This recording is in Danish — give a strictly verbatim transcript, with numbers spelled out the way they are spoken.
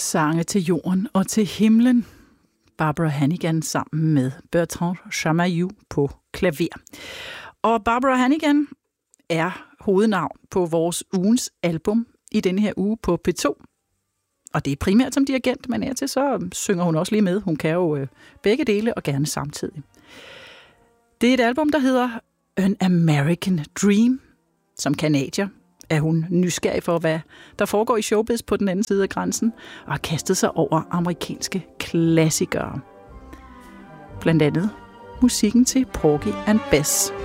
Sange til jorden og til himlen. Barbara Hannigan sammen med Bertrand Chamayou på klaver. Og Barbara Hannigan er hovednavn på vores ugens album i denne her uge på P to. Og det er primært som dirigent, men er til så synger hun også lige med. Hun kan jo begge dele og gerne samtidig. Det er et album, der hedder An American Dream. Som canadier er hun nysgerrig for, hvad der foregår i showbiz på den anden side af grænsen, og har kastet sig over amerikanske klassikere. Blandt andet musikken til Porgy and Bess.